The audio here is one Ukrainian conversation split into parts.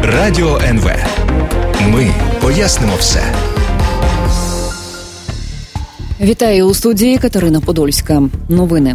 Радіо НВ. Ми пояснимо все. Вітаю у студії Катерина Подольська. Новини.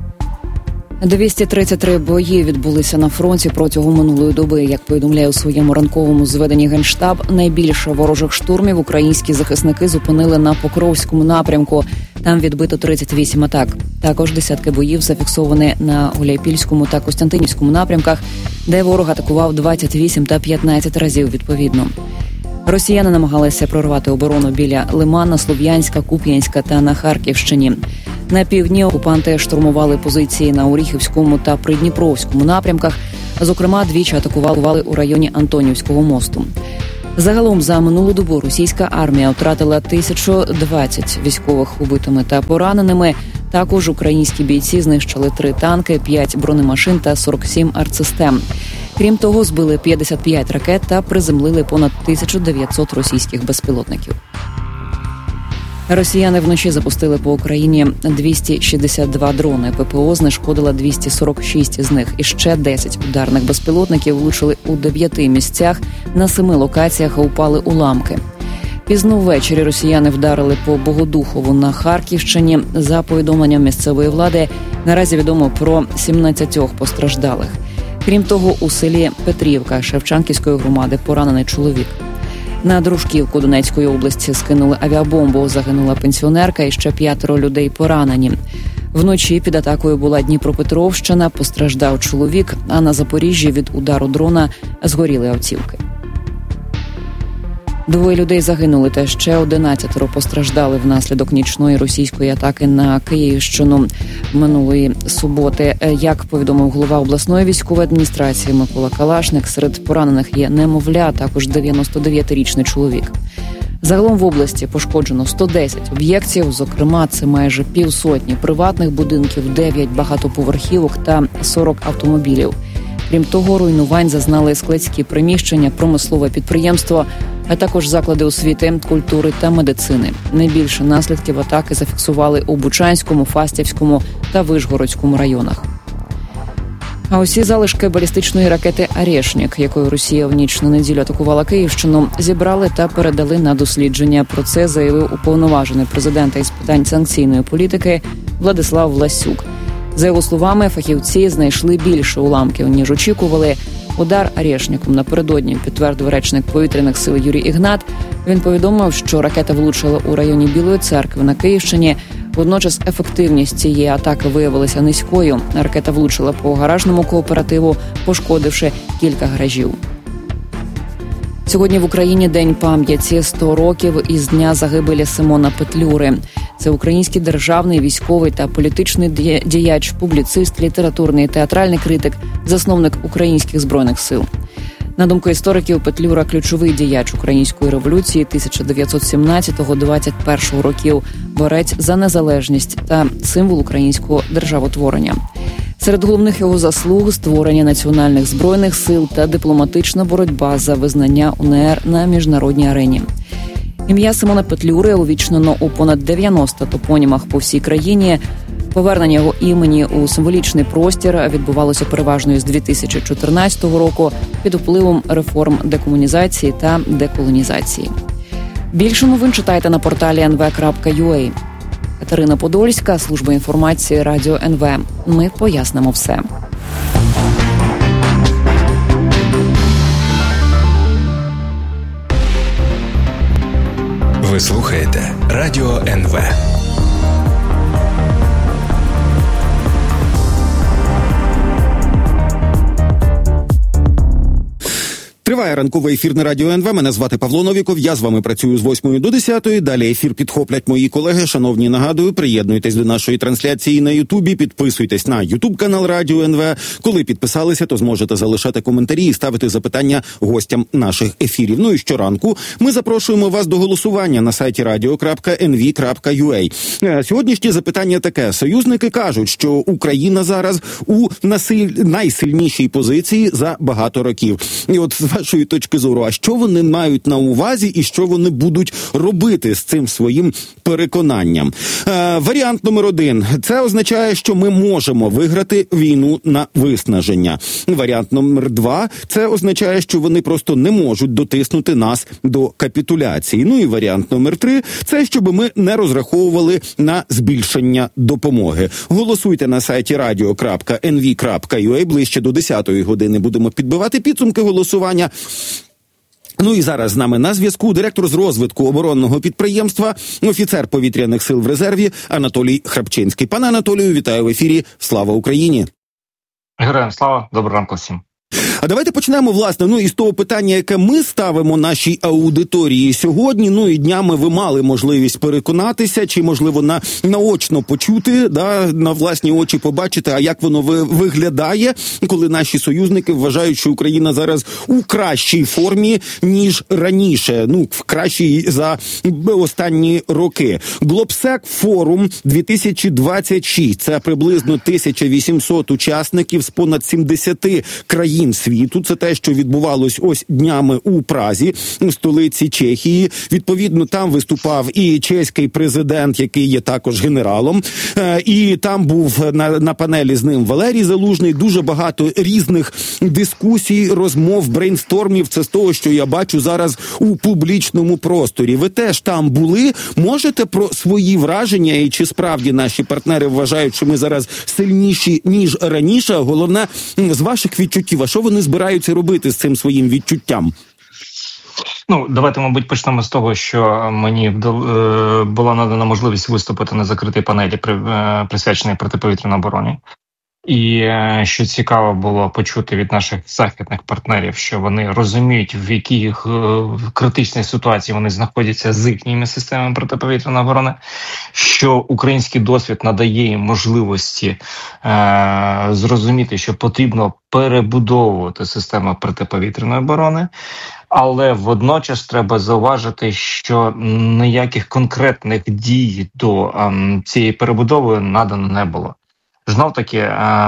233 бої відбулися на фронті протягом минулої доби. Як повідомляє у своєму ранковому зведенні Генштаб, найбільше ворожих штурмів українські захисники зупинили на Покровському напрямку. Там відбито 38 атак. Також десятки боїв зафіксовані на Гуляйпільському та Костянтинівському напрямках, де ворог атакував 28 та 15 разів відповідно. Росіяни намагалися прорвати оборону біля Лимана, Слов'янська, Куп'янська та на Харківщині. На півдні окупанти штурмували позиції на Оріхівському та Придніпровському напрямках. Зокрема, двічі атакували у районі Антонівського мосту. Загалом за минулу добу російська армія втратила 1020 військових убитими та пораненими. Також українські бійці знищили 3 танки, 5 бронемашин та 47 артсистем. Крім того, збили 55 ракет та приземлили понад 1900 російських безпілотників. Росіяни вночі запустили по Україні 262 дрони. ППО знешкодила 246 з них. І ще 10 ударних безпілотників влучили у 9 місцях, на 7 локаціях упали уламки. Пізно ввечері росіяни вдарили по Богодухову на Харківщині. За повідомленням місцевої влади, наразі відомо про 17 постраждалих. Крім того, у селі Петрівка Шевченківської громади поранений чоловік. На Дружківку Донецької області скинули авіабомбу, загинула пенсіонерка і ще 5 людей поранені. Вночі під атакою була Дніпропетровщина, постраждав чоловік, а на Запоріжжі від удару дрона згоріли автівки. 2 людей загинули та ще 11 постраждали внаслідок нічної російської атаки на Київщину минулої суботи. Як повідомив голова обласної військової адміністрації Микола Калашник, серед поранених є немовля, також 99-річний чоловік. Загалом в області пошкоджено 110 об'єктів, зокрема це майже 50 приватних будинків, 9 багатоповерхівок та 40 автомобілів. Крім того, руйнувань зазнали складські приміщення, промислове підприємство, а також заклади освіти, культури та медицини. Найбільше наслідків атаки зафіксували у Бучанському, Фастівському та Вишгородському районах. А усі залишки балістичної ракети «Орешник», якою Росія в ніч на неділю атакувала Київщину, зібрали та передали на дослідження. Про це заявив уповноважений президента із питань санкційної політики Владислав Власюк. За його словами, фахівці знайшли більше уламків, ніж очікували. Удар «Орешником» напередодні підтвердив речник повітряних сил Юрій Ігнат. Він повідомив, що ракета влучила у районі Білої Церкви на Київщині. Водночас ефективність цієї атаки виявилася низькою. Ракета влучила по гаражному кооперативу, пошкодивши кілька гаражів. Сьогодні в Україні День пам'яті, 100 років із дня загибелі Симона Петлюри. Це український державний, військовий та політичний діяч, публіцист, літературний і театральний критик, засновник українських збройних сил. На думку істориків, Петлюра – ключовий діяч української революції 1917-21 років, борець за незалежність та символ українського державотворення. Серед головних його заслуг – створення національних збройних сил та дипломатична боротьба за визнання УНР на міжнародній арені. Ім'я Симона Петлюри увічнено у понад 90 топонімах по всій країні. Повернення його імені у символічний простір відбувалося переважно з 2014 року під впливом реформ декомунізації та деколонізації. Більше новин читайте на порталі nv.ua. Катерина Подольська, служба інформації Радіо НВ. Ми пояснимо все. Ви слухаєте Радіо НВ. Триває ранковий ефір на Радіо НВ. Мене звати Павло Новіков. Я з вами працюю з 8 до 10. Далі ефір підхоплять мої колеги. Шановні, нагадую, приєднуйтесь до нашої трансляції на Ютубі, підписуйтесь на Ютуб-канал Радіо НВ. Коли підписалися, то зможете залишати коментарі і ставити запитання гостям наших ефірів. Ну і щоранку ми запрошуємо вас до голосування на сайті radio.nv.ua. Сьогоднішнє запитання таке. Союзники кажуть, що Україна зараз у найсильнішій позиції за багато років. І от вашої точки зору, а що вони мають на увазі і що вони будуть робити з цим своїм переконанням? Варіант номер 1. Це означає, що ми можемо виграти війну на виснаження. Варіант номер 2. Це означає, що вони просто не можуть дотиснути нас до капітуляції. Ну і варіант номер 3. Це щоб ми не розраховували на збільшення допомоги. Голосуйте на сайті radio.nv.ua. Ближче до 10-ї години будемо підбивати підсумки голосування. Ну і зараз з нами на зв'язку директор з розвитку оборонного підприємства, офіцер повітряних сил в резерві Анатолій Храпчинський. Пане Анатолію, вітаю в ефірі. Слава Україні! Героям слава, доброго ранку всім. А давайте почнемо, власне, із того питання, яке ми ставимо нашій аудиторії сьогодні. І днями ви мали можливість переконатися, чи, можливо, наочно почути, на власні очі побачити, а як воно виглядає, коли наші союзники вважають, що Україна зараз у кращій формі, ніж раніше, в кращій за останні роки. Глобсек форум 2026. Це приблизно 1800 учасників з понад 70 країн світу. Це те, що відбувалось ось днями у Празі, столиці Чехії. Відповідно, там виступав і чеський президент, який є також генералом. І там був на панелі з ним Валерій Залужний. Дуже багато різних дискусій, розмов, брейнстормів. Це з того, що я бачу зараз у публічному просторі. Ви теж там були. Можете про свої враження і чи справді наші партнери вважають, що ми зараз сильніші, ніж раніше? Головне, з ваших відчуттів, а що вони збираються робити з цим своїм відчуттям? Давайте, мабуть, почнемо з того, що мені була надана можливість виступити на закритій панелі, присвяченій протиповітряній обороні. І що цікаво було почути від наших західних партнерів, що вони розуміють, в якій критичній ситуації вони знаходяться з їхніми системами протиповітряної оборони, що український досвід надає їм можливості зрозуміти, що потрібно перебудовувати систему протиповітряної оборони, але водночас треба зауважити, що ніяких конкретних дій до цієї перебудови надано не було. Знов-таки,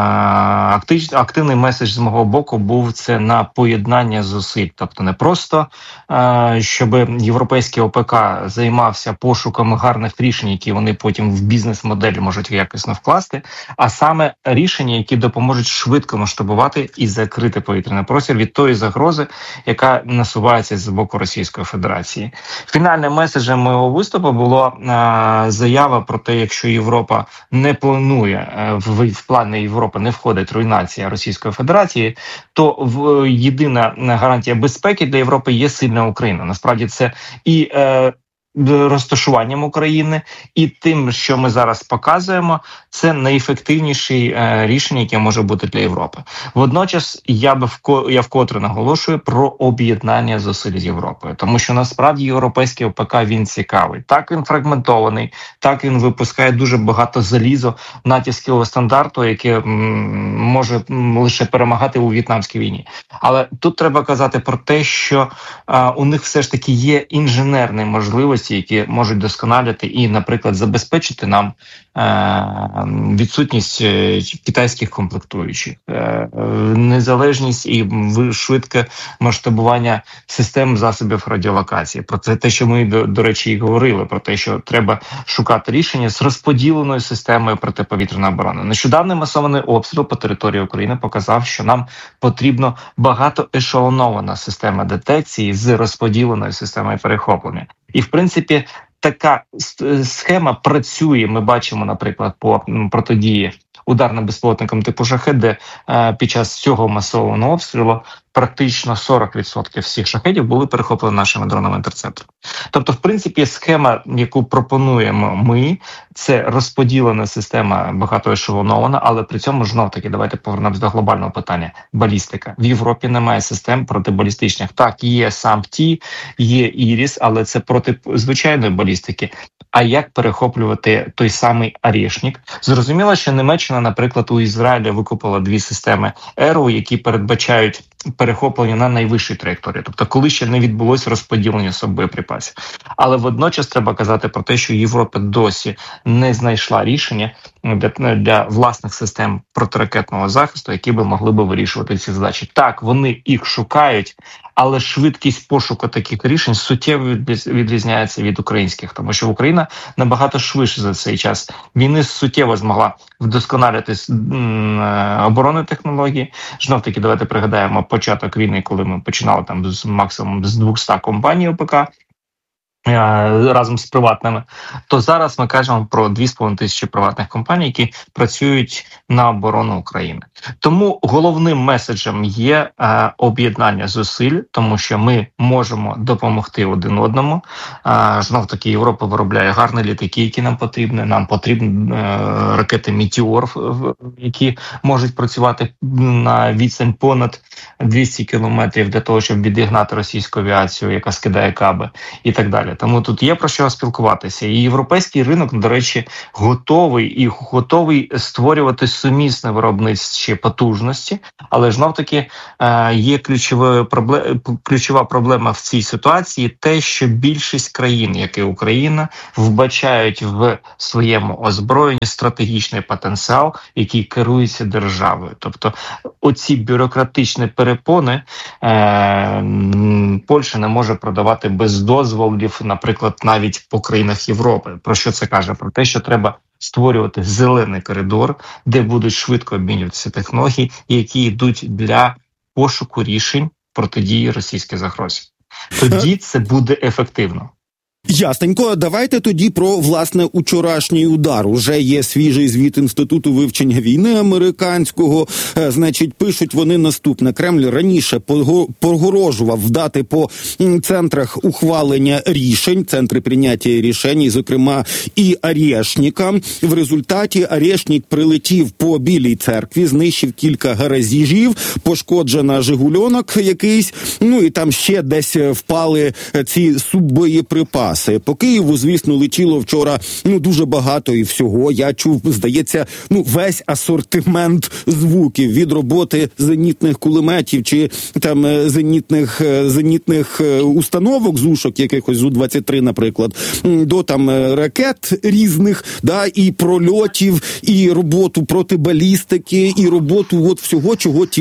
активний меседж з мого боку був це на поєднання зусиль. Тобто не просто, щоб європейський ОПК займався пошуком гарних рішень, які вони потім в бізнес-моделі можуть якісно вкласти, а саме рішення, які допоможуть швидко масштабувати і закрити повітряний простір від тої загрози, яка насувається з боку Російської Федерації. Фінальним меседжем моєго виступу була заява про те, якщо Європа не планує в плани Європи не входить руйнація Російської Федерації, то єдина гарантія безпеки для Європи є сильна Україна. Насправді це і розташуванням України, і тим, що ми зараз показуємо, це найефективніше рішення, яке може бути для Європи. Водночас я вкотре наголошую про об'єднання зусиль з Європою, тому що насправді європейський ОПК, він цікавий. Так він фрагментований, так він випускає дуже багато залізо натівського стандарту, яке може лише перемагати у В'єтнамській війні. Але тут треба казати про те, що у них все ж таки є інженерні можливості, які можуть досконалити і, наприклад, забезпечити нам відсутність китайських комплектуючих, незалежність і швидке масштабування систем засобів радіолокації. Про це те, що ми, до речі, і говорили, про те, що треба шукати рішення з розподіленою системою протиповітряної оборони. Нещодавний масований обстріл по території України показав, що нам потрібно багатоешелонована система детекції з розподіленою системою перехоплення. І, в принципі, така схема працює. Ми бачимо, наприклад, по протидії ударним безпілотникам типу «Шахед», де під час цього масованого обстрілу практично 40% всіх шахедів були перехоплені нашими дронами-інтерцепторами. Тобто, в принципі, схема, яку пропонуємо ми, це розподілена система багатоешелонована, але при цьому, знов-таки, давайте повернемось до глобального питання. Балістика. В Європі немає систем протибалістичних. Так, є САМ-Т, є ІРІС, але це проти звичайної балістики. А як перехоплювати той самий «Орешник»? Зрозуміло, що Німеччина, наприклад, у Ізраїлі викупила 2 системи ЕРУ, які передбачають перехоплення на найвищій траєкторії, тобто коли ще не відбулося розподілення боєприпасів. Але водночас треба казати про те, що Європа досі не знайшла рішення для власних систем протиракетного захисту, які би могли би вирішувати ці задачі. Так, вони їх шукають, але швидкість пошуку таких рішень суттєво відрізняється від українських, тому що Україна набагато швидше за цей час війни суттєво змогла вдосконалити оборонні технології. Знов-таки, давайте пригадаємо початок війни, коли ми починали там максимум з 200 компаній ОПК, разом з приватними, то зараз ми кажемо про 2500 приватних компаній, які працюють на оборону України. Тому головним меседжем є об'єднання зусиль, тому що ми можемо допомогти один одному. Знов таки Європа виробляє гарні літаки, які нам потрібні. Нам потрібні ракети «Метеор», які можуть працювати на відстань понад 200 кілометрів для того, щоб відігнати російську авіацію, яка скидає каби, і так далі. Тому тут є про що спілкуватися. І європейський ринок, до речі, готовий створювати сумісне виробництво потужності, але знов-таки є ключова проблема в цій ситуації те, що більшість країн, як і Україна, вбачають в своєму озброєнні стратегічний потенціал, який керується державою. Тобто оці бюрократичні перепони Польща не може продавати без дозволів, наприклад, навіть по країнах Європи. Про що це каже? Про те, що треба створювати зелений коридор, де будуть швидко обмінюватися технології, які йдуть для пошуку рішень протидії російській загрозі. Тоді це буде ефективно. Ясненько, давайте тоді про, власне, учорашній удар. Уже є свіжий звіт Інституту вивчення війни американського. Значить, пишуть вони наступне. Кремль раніше погрожував вдати по центрах ухвалення рішень, центри прийняття рішень, зокрема і Орешника. В результаті Орешник прилетів по Білій церкві, знищив кілька гаражів, пошкоджена «Жигульонок» якийсь, ну і там ще десь впали ці суббоєприпаси. По Києву, звісно, летіло вчора дуже багато і всього. Я чув, здається, весь асортимент звуків від роботи зенітних кулеметів чи там зенітних установок, зушок якихось Зу-23, наприклад, до там ракет різних, да, і прольотів, і роботу проти балістики, і роботу всього,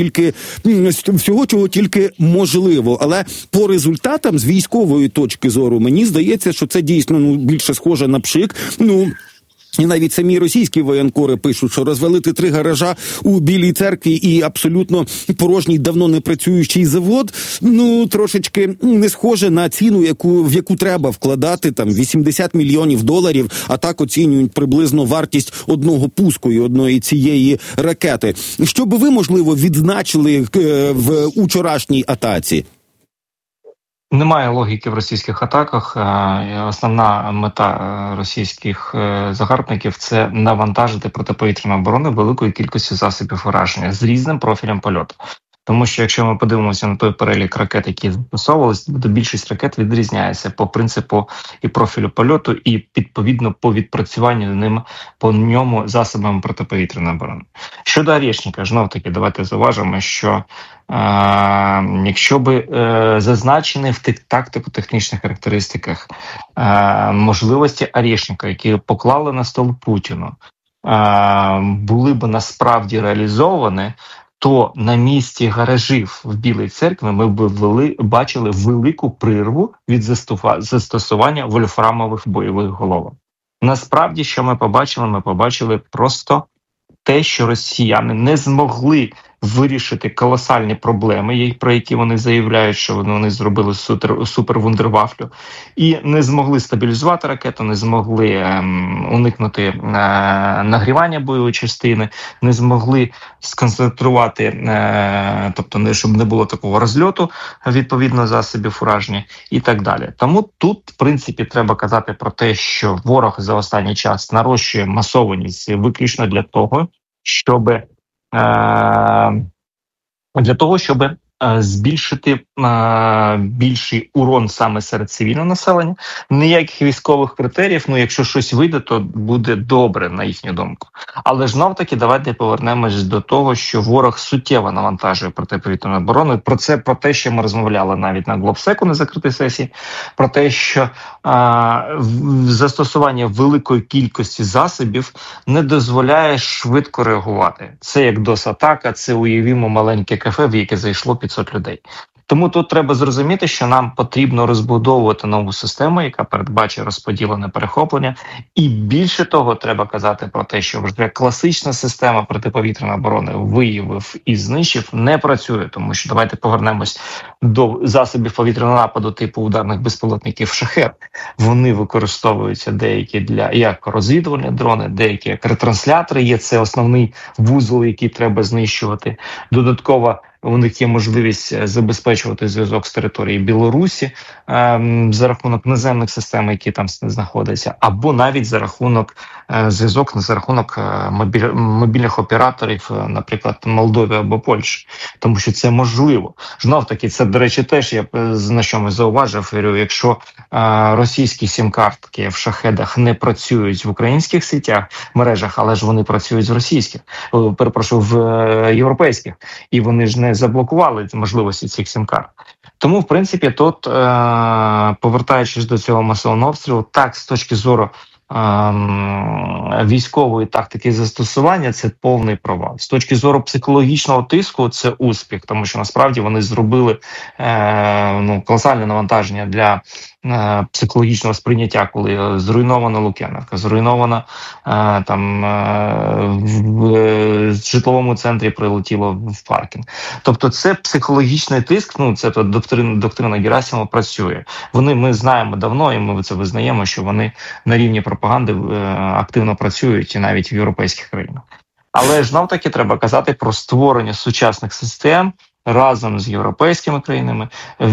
чого тільки можливо. Але по результатам з військової точки зору мені здається, що це дійсно більше схоже на пшик. І навіть самі російські воєнкори пишуть, що розвалити 3 гаража у Білій церкві і абсолютно порожній, давно не працюючий завод, трошечки не схоже на ціну, в яку треба вкладати там $80 мільйонів, а так оцінюють приблизно вартість одного пуску і одної цієї ракети. Що би ви, можливо, відзначили в учорашній атаці? Немає логіки в російських атаках. Основна мета російських загарбників – це навантажити протиповітряну оборону великою кількістю засобів ураження з різним профілем польоту. Тому що якщо ми подивимося на той перелік ракет, які застосовувалися, то більшість ракет відрізняється по принципу і профілю польоту, і відповідно по відпрацюванню по ньому засобами протиповітряної оборони. Щодо Орешника, знов-таки, давайте зауважимо, що якщо би зазначені в тактико-технічних характеристиках можливості Орешника, які поклали на стол Путіну, були б насправді реалізовані, то на місці гаражів в Білій церкві ми б бачили велику прірву від застосування вольфрамових бойових головок. Насправді, що ми побачили? Ми побачили просто те, що росіяни не змогли вирішити колосальні проблеми, про які вони заявляють, що вони зробили супер-вундервафлю, і не змогли стабілізувати ракету, не змогли уникнути нагрівання бойової частини, не змогли сконцентрувати, тобто щоб не було такого розльоту відповідно засобів ураження і так далі. Тому тут, в принципі, треба казати про те, що ворог за останній час нарощує масованість виключно для того, щоб збільшити більший урон саме серед цивільного населення. Ніяких військових критеріїв, якщо щось вийде, то буде добре, на їхню думку. Але ж знов-таки давайте повернемось до того, що ворог суттєво навантажує протиповітряну оборону. Про те, що ми розмовляли навіть на Глобсеку на закритій сесії, про те, що застосування великої кількості засобів не дозволяє швидко реагувати. Це як DOS-атака, це уявімо маленьке кафе, в яке зайшло 500 людей. Тому тут треба зрозуміти, що нам потрібно розбудовувати нову систему, яка передбачить розподілене перехоплення. І більше того, треба казати про те, що вже класична система протиповітряної оборони виявив і знищив, не працює. Тому що давайте повернемось до засобів повітряного нападу типу ударних безпілотників «Шахед». Вони використовуються деякі як розвідувальні дрони, деякі як ретранслятори. Є це основний вузол, який треба знищувати. Додатково у них є можливість забезпечувати зв'язок з території Білорусі за рахунок наземних систем, які там знаходяться, або навіть за рахунок мобільних операторів, наприклад, Молдові або Польщі, тому що це можливо. Знов-таки, це, до речі, теж я на чомусь зауважив, якщо російські сім-картки в шахедах не працюють в українських мережах, але ж вони працюють в російських, в європейських, і вони ж не заблокували можливості цих сім-карт. Тому, в принципі, тут, повертаючись до цього масованого обстрілу, так, з точки зору військової тактики застосування, це повний провал. З точки зору психологічного тиску, це успіх, тому що насправді вони зробили колосальне навантаження для психологічного сприйняття, коли зруйнована Лук'яновка, зруйнована в житловому центрі прилетіло в паркінг. Тобто це психологічний тиск, це доктрина Герасимова працює. Ми знаємо давно, і ми це визнаємо, що вони на рівні пропаганди активно працюють і навіть в європейських країнах. Але ж навтаки треба казати про створення сучасних систем разом з європейськими країнами,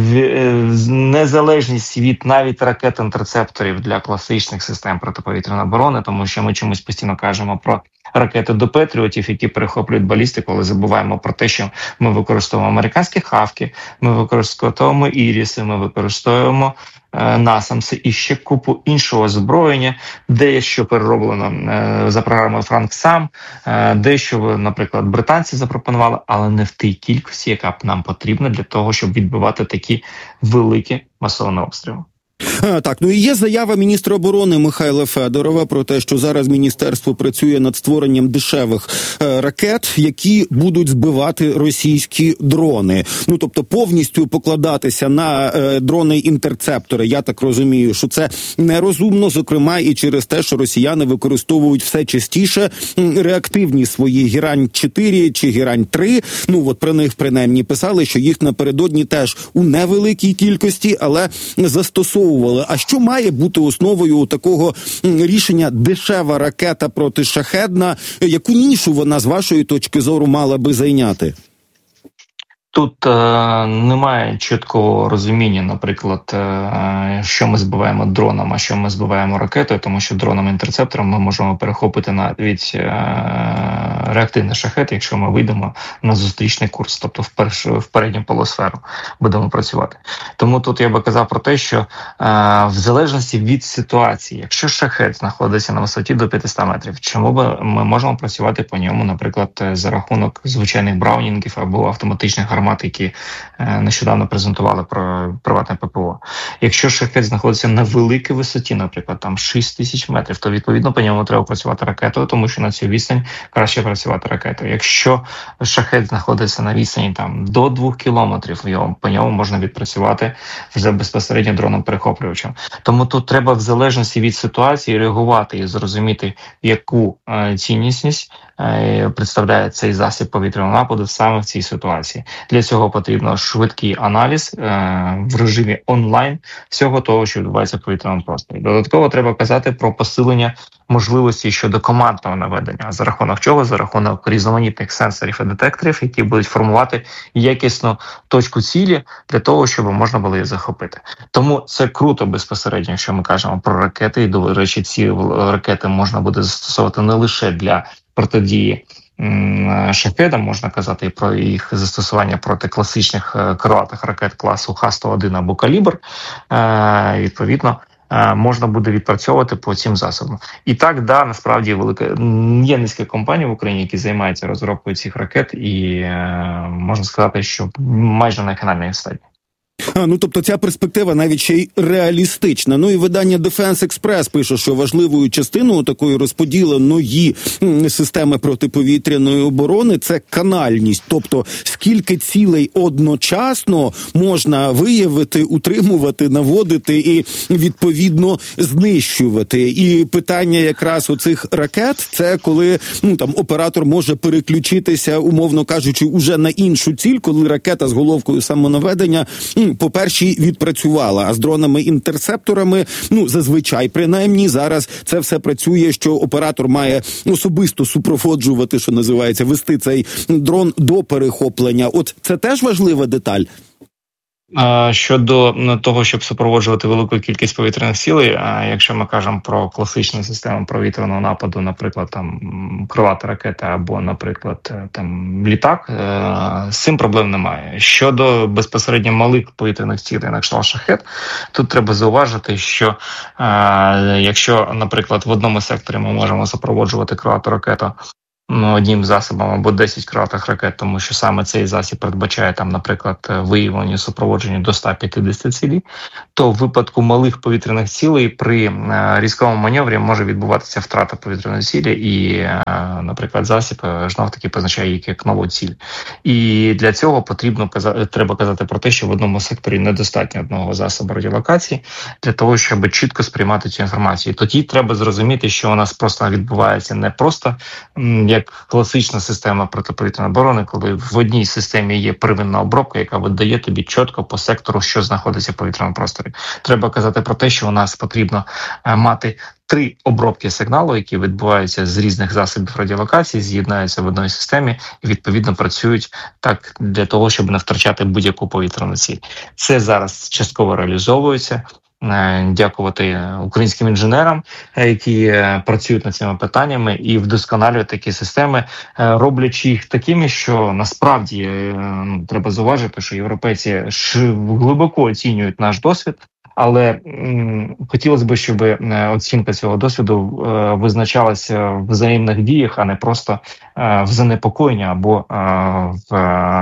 незалежність від навіть ракет-інтерцепторів для класичних систем протиповітряної оборони, тому що ми чомусь постійно кажемо про ракети до Петріотів, які перехоплюють балістику, але забуваємо про те, що ми використовуємо американські хавки, ми використовуємо іріси, ми використовуємо насамси і ще купу іншого озброєння, дещо перероблено за програмою «Франксам», дещо, наприклад, британці запропонували, але не в тій кількості, яка б нам потрібна для того, щоб відбивати такі великі масовані обстріли. Так, і є заява міністра оборони Михайла Федорова про те, що зараз міністерство працює над створенням дешевих ракет, які будуть збивати російські дрони. Тобто повністю покладатися на дрони-інтерцептори. Я так розумію, що це нерозумно, зокрема і через те, що росіяни використовують все частіше реактивні свої Герань-4 чи Герань-3. Про них принаймні писали, що їх напередодні теж у невеликій кількості, але застосовували. А що має бути основою такого рішення дешева ракета протишахедна? Яку нішу вона, з вашої точки зору, мала би зайняти? Тут немає чіткого розуміння, наприклад, що ми збиваємо дроном, а що ми збиваємо ракетою, тому що дроном-інтерцептором ми можемо перехопити навіть реактивний шахет, якщо ми вийдемо на зустрічний курс, тобто в передню полусферу будемо працювати. Тому тут я би казав про те, що в залежності від ситуації, якщо шахет знаходиться на висоті до 500 метрів, чому ми можемо працювати по ньому, наприклад, за рахунок звичайних браунінгів або автоматичних гармат, які нещодавно презентували про приватне ППО. Якщо шахет знаходиться на великій висоті, наприклад, там 6 тисяч метрів, то відповідно по ньому треба працювати ракетою, тому що на цю відстань краще працювати ракетою. Якщо шахет знаходиться на відстані до 2 кілометрів, по ньому можна відпрацювати вже безпосередньо дроном-перехоплювачем. Тому тут треба в залежності від ситуації реагувати і зрозуміти, яку цінність представляє цей засіб повітряного нападу саме в цій ситуації. Для цього потрібно швидкий аналіз в режимі онлайн всього того, що відбувається в повітряному просторі. Додатково треба казати про посилення можливості щодо командного наведення. За рахунок чого? За рахунок різноманітних сенсорів і детекторів, які будуть формувати якісну точку цілі для того, щоб можна було її захопити. Тому це круто безпосередньо, якщо ми кажемо про ракети. І, до речі, ці ракети можна буде застосовувати не лише для протидії шахедам, можна казати про їх застосування проти класичних крилатих ракет класу Х-101 або «Калібр», відповідно, можна буде відпрацьовувати по цим засобам. І так, насправді є низка компаній в Україні, які займаються розробкою цих ракет, і можна сказати, що майже на фінальній стадії. Тобто ця перспектива навіть ще й реалістична. І видання Defense Express пише, що важливою частиною такої розподіленої системи протиповітряної оборони – це канальність. Тобто, скільки цілей одночасно можна виявити, утримувати, наводити і, відповідно, знищувати. І питання якраз оцих ракет – це коли оператор може переключитися, умовно кажучи, уже на іншу ціль, коли ракета з головкою самонаведення по першій відпрацювала, а з дронами-інтерсепторами, зазвичай, принаймні, зараз це все працює, що оператор має особисто супроводжувати, що називається, вести цей дрон до перехоплення. От це теж важлива деталь? Щодо того, щоб супроводжувати велику кількість повітряних цілей, якщо ми кажемо про класичну систему повітряного нападу, наприклад, там крилата ракета або, наприклад, там літак, з цим проблем немає. Щодо безпосередньо малих повітряних цілей, на кшталт шахед, тут треба зауважити, що якщо, наприклад, в одному секторі ми можемо супроводжувати крилату ракету одним засобом або 10 крилатих ракет, тому що саме цей засіб передбачає там, наприклад, виявлення, супроводження до 150 цілей, то в випадку малих повітряних цілей при різковому маневрі може відбуватися втрата повітряної цілі і, наприклад, засіб знов-таки позначає їх як нову ціль. І для цього треба казати про те, що в одному секторі недостатньо одного засобу радіолокації для того, щоб чітко сприймати цю інформацію. Тоді треба зрозуміти, що у нас просто відбувається не просто як класична система протиповітряної оборони, коли в одній системі є первинна обробка, яка видає тобі чітко по сектору, що знаходиться в повітряному просторі. Треба казати про те, що у нас потрібно мати 3 обробки сигналу, які відбуваються з різних засобів радіолокації, з'єднаються в одній системі і, відповідно, працюють так для того, щоб не втрачати будь-яку повітряну ціль. Це зараз частково реалізовується. Дякувати українським інженерам, які працюють над цими питаннями і вдосконалюють такі системи, роблячи їх такими, що насправді треба зауважити, що європейці глибоко оцінюють наш досвід, але хотілося б, щоб оцінка цього досвіду визначалася в взаємних діях, а не просто в занепокоєнні або в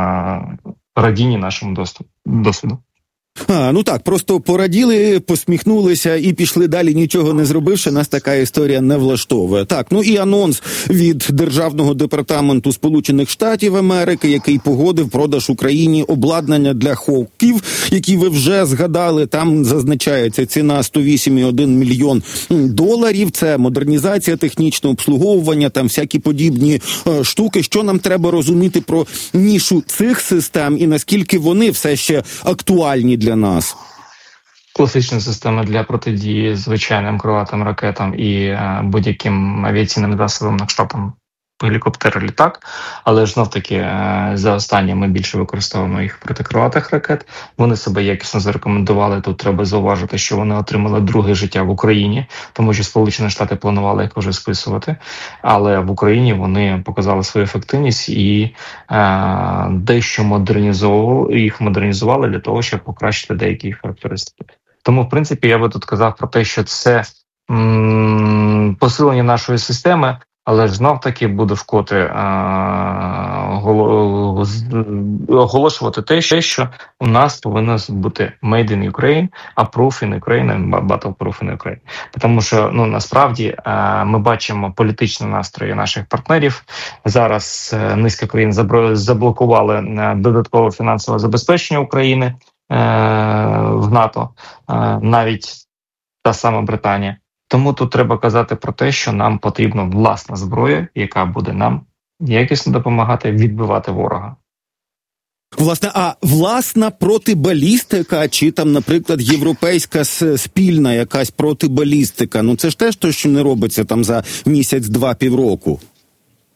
радінні нашому досвіду. Так, просто пораділи, посміхнулися і пішли далі, нічого не зробивши, нас така історія не влаштовує. Так, і анонс від Державного департаменту Сполучених Штатів Америки, який погодив продаж Україні обладнання для Хоків, які ви вже згадали, там зазначається ціна $108,1 мільйон. Це модернізація, технічне обслуговування, там всякі подібні штуки. Що нам треба розуміти про нішу цих систем і наскільки вони все ще актуальні для нас? Класична система для протидії звичайним крилатим ракетам і будь-яким авіаційним засобам на кшталт гелікоптер, літак, але ж знов-таки за останнє ми більше використовуємо їх проти крилатих ракет. Вони себе якісно зарекомендували. Тут треба зауважити, що вони отримали друге життя в Україні, тому що Сполучені Штати планували їх вже списувати, але в Україні вони показали свою ефективність і дещо модернізували для того, щоб покращити деякі їх характеристики. Тому, в принципі, я би тут казав про те, що це посилення нашої системи, але ж знов-таки буду вкотре оголошувати те, що у нас повинно бути Made in Ukraine, Approved in Ukraine and Battle-Proof in Ukraine. Тому що, насправді, ми бачимо політичні настрої наших партнерів. Зараз низка країн заблокували додаткове фінансове забезпечення України в НАТО, навіть та сама Британія. Тому тут треба казати про те, що нам потрібна власна зброя, яка буде нам якісно допомагати відбивати ворога. Власне, а власна протибалістика, чи там, наприклад, європейська спільна якась протибалістика, це ж теж то, що не робиться там за місяць, два, півроку.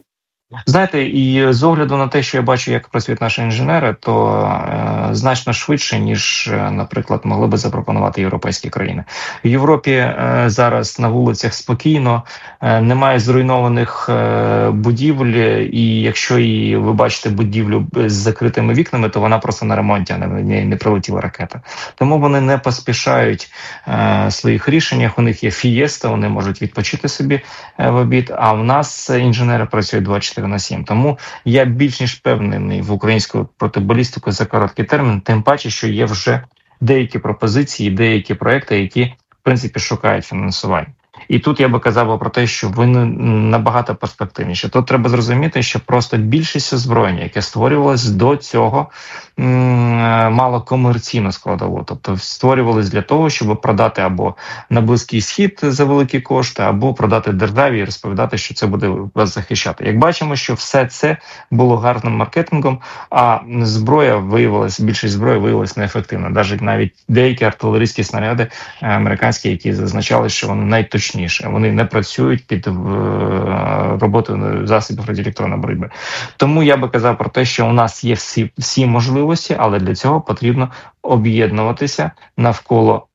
Знаєте, і з огляду на те, що я бачу, як працюють наші інженери, то значно швидше, ніж, наприклад, могли би запропонувати європейські країни. В Європі зараз на вулицях спокійно, немає зруйнованих будівель, і якщо ви бачите будівлю з закритими вікнами, то вона просто на ремонті, а не прилетіла ракета. Тому вони не поспішають в своїх рішеннях, у них є фієста, вони можуть відпочити собі в обід, а в нас інженери працюють 24/7. Тому я більш ніж впевнений в українську протибалістику за короткий термін, тим паче, що є вже деякі пропозиції, деякі проекти, які, в принципі, шукають фінансування. І тут я би казав про те, що вони набагато перспективніші. Тут треба зрозуміти, що просто більшість озброєння, яке створювалось до цього, мало комерційну складову. Тобто створювалось для того, щоб продати або на Близький Схід за великі кошти, або продати державі і розповідати, що це буде вас захищати. Як бачимо, що все це було гарним маркетингом, а більшість зброї виявилась неефективно. Навіть деякі артилерійські снаряди американські, які зазначали, що вони найточніші, вони не працюють під роботою засобів радіоелектронної боротьби. Тому я би казав про те, що у нас є всі можливості, але для цього потрібно об'єднуватися навколо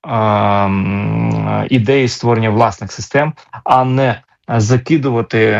ідеї створення власних систем, а не закидувати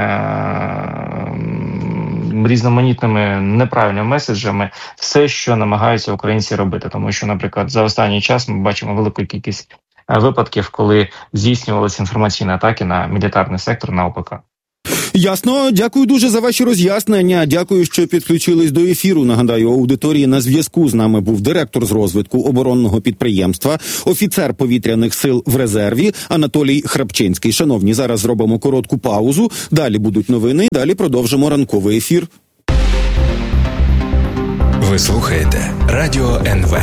різноманітними неправильними меседжами все, що намагаються українці робити. Тому що, наприклад, за останній час ми бачимо велику кількість випадків, коли здійснювалися інформаційні атаки на мілітарний сектор, на ОПК. Ясно. Дякую дуже за ваші роз'яснення. Дякую, що підключились до ефіру. Нагадаю, аудиторії на зв'язку з нами був директор з розвитку оборонного підприємства, офіцер повітряних сил в резерві Анатолій Храпчинський. Шановні, зараз зробимо коротку паузу. Далі будуть новини, далі продовжимо ранковий ефір. Ви слухаєте Радіо НВ.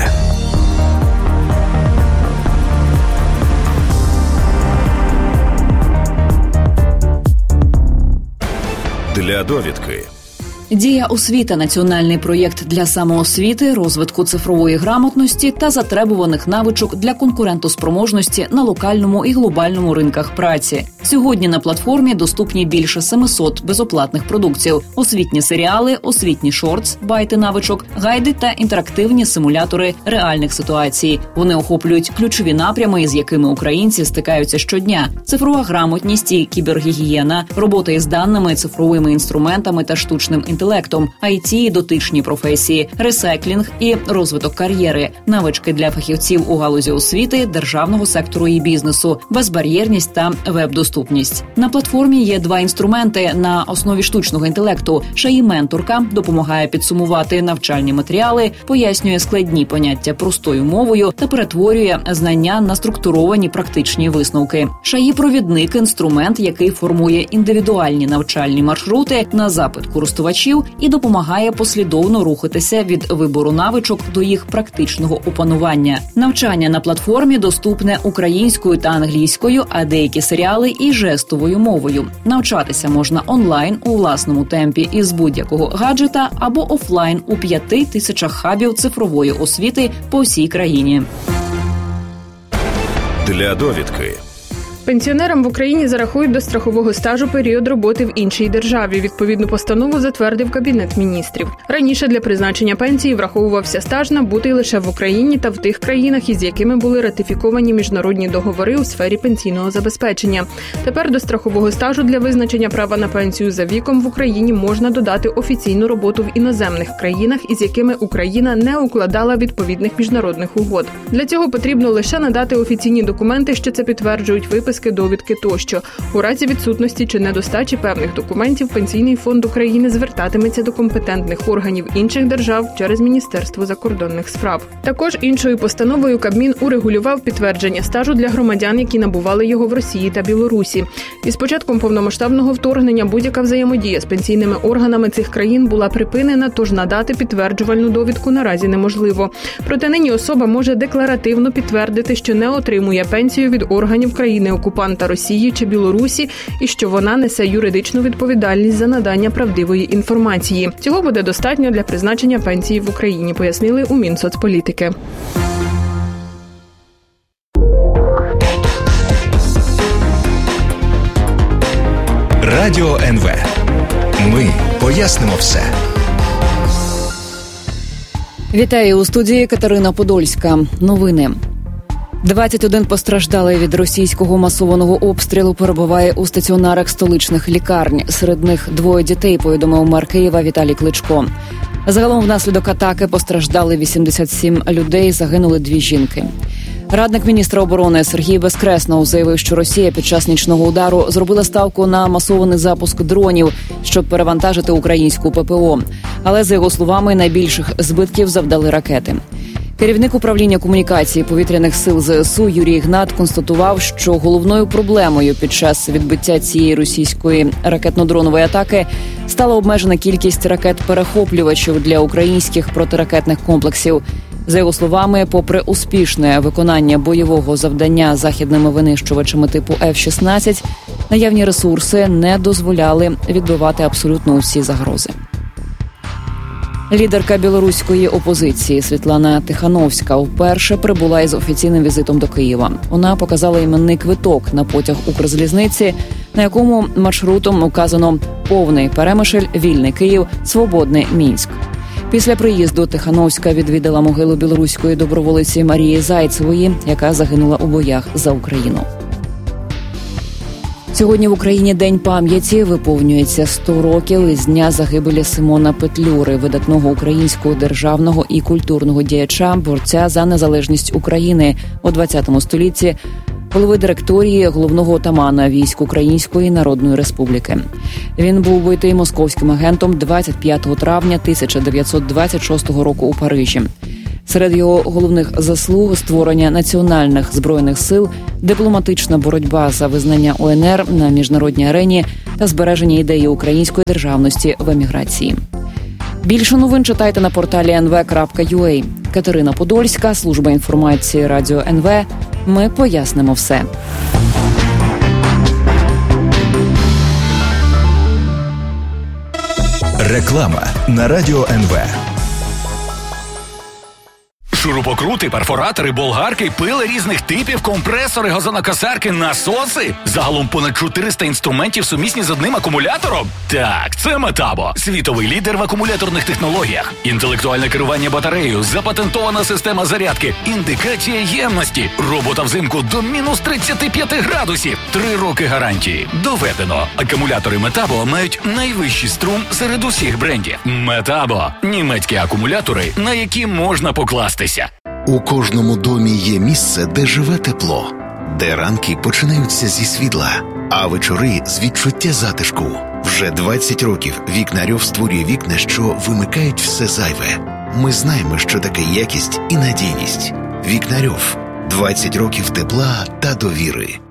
Для довідки. Дія освіта – національний проєкт для самоосвіти, розвитку цифрової грамотності та затребуваних навичок для конкурентоспроможності на локальному і глобальному ринках праці. Сьогодні на платформі доступні більше 700 безоплатних продуктів: освітні серіали, освітні шортс, байти навичок, гайди та інтерактивні симулятори реальних ситуацій. Вони охоплюють ключові напрями, з якими українці стикаються щодня: цифрова грамотність і кібергігієна, робота із даними, цифровими інструментами та штучним інтелектом, IT і дотичні професії, ресайклінг і розвиток кар'єри, навички для фахівців у галузі освіти, державного сектору і бізнесу, безбар'єрність та веб-доступність. На платформі є 2 інструменти на основі штучного інтелекту. ШАІ-менторка допомагає підсумувати навчальні матеріали, пояснює складні поняття простою мовою та перетворює знання на структуровані практичні висновки. ШАІ-провідник – інструмент, який формує індивідуальні навчальні маршрути на запит користувачів і допомагає послідовно рухатися від вибору навичок до їх практичного опанування. Навчання на платформі доступне українською та англійською, а деякі серіали і жестовою мовою. Навчатися можна онлайн у власному темпі із будь-якого гаджета або офлайн у 5000 хабів цифрової освіти по всій країні. Для довідки. Пенсіонерам в Україні зарахують до страхового стажу період роботи в іншій державі. Відповідну постанову затвердив Кабінет міністрів. Раніше для призначення пенсії враховувався стаж набутий лише в Україні та в тих країнах, із якими були ратифіковані міжнародні договори у сфері пенсійного забезпечення. Тепер до страхового стажу для визначення права на пенсію за віком в Україні можна додати офіційну роботу в іноземних країнах, із якими Україна не укладала відповідних міжнародних угод. Для цього потрібно лише надати офіційні документи, що це підтверджують, виписки, довідки тощо. У разі відсутності чи недостачі певних документів Пенсійний фонд України звертатиметься до компетентних органів інших держав через Міністерство закордонних справ. Також іншою постановою Кабмін урегулював підтвердження стажу для громадян, які набували його в Росії та Білорусі. Із початком повномасштабного вторгнення будь-яка взаємодія з пенсійними органами цих країн була припинена, тож надати підтверджувальну довідку наразі неможливо. Проте нині особа може декларативно підтвердити, що не отримує пенсію від органів країни-окупанта Росії чи Білорусі і що вона несе юридичну відповідальність за надання правдивої інформації. Цього буде достатньо для призначення пенсії в Україні, пояснили у Мінсоцполітики. Радіо НВ. Ми пояснимо все. Вітаю у студії Катерина Подольська. Новини. 21 постраждалий від російського масованого обстрілу перебуває у стаціонарах столичних лікарень. Серед них 2 дітей, повідомив мер Києва Віталій Кличко. Загалом внаслідок атаки постраждали 87 людей, загинули 2 жінки. Радник міністра оборони Сергій Безкреснов заявив, що Росія під час нічного удару зробила ставку на масований запуск дронів, щоб перевантажити українську ППО. Але, за його словами, найбільших збитків завдали ракети. Керівник управління комунікації повітряних сил ЗСУ Юрій Ігнат констатував, що головною проблемою під час відбиття цієї російської ракетно-дронової атаки стала обмежена кількість ракет-перехоплювачів для українських протиракетних комплексів. За його словами, попри успішне виконання бойового завдання західними винищувачами типу F-16, наявні ресурси не дозволяли відбивати абсолютно усі загрози. Лідерка білоруської опозиції Світлана Тихановська вперше прибула із офіційним візитом до Києва. Вона показала іменний квиток на потяг Укрзалізниці, на якому маршрутом указано «Повний Перемишль, Вільний Київ, Свободний Мінськ». Після приїзду Тихановська відвідала могилу білоруської доброволиці Марії Зайцевої, яка загинула у боях за Україну. Сьогодні в Україні День пам'яті. Виповнюється 100 років із дня загибелі Симона Петлюри, видатного українського державного і культурного діяча, борця за незалежність України у ХХ столітті, голови директорії головного отамана військ Української Народної Республіки. Він був убитий московським агентом 25 травня 1926 року у Парижі. Серед його головних заслуг – створення національних збройних сил, дипломатична боротьба за визнання УНР на міжнародній арені та збереження ідеї української державності в еміграції. Більше новин читайте на порталі nv.ua. Катерина Подольська, служба інформації Радіо НВ. Ми пояснимо все. Реклама на Радіо НВ. Шурупокрути, перфоратори, болгарки, пили різних типів, компресори, газонокосарки, насоси. Загалом понад 400 інструментів сумісні з одним акумулятором? Так, це Метабо. Світовий лідер в акумуляторних технологіях. Інтелектуальне керування батареєю, запатентована система зарядки, індикація ємності, робота взимку до мінус 35 градусів. 3 роки гарантії. Доведено. Акумулятори Метабо мають найвищий струм серед усіх брендів. Метабо. Німецькі акумулятори, на які можна покластися. У кожному домі є місце, де живе тепло, де ранки починаються зі світла, а вечори з відчуття затишку. Вже 20 років Вікнарьов створює вікна, що вимикають все зайве. Ми знаємо, що таке якість і надійність. Вікнарьов. 20 років тепла та довіри.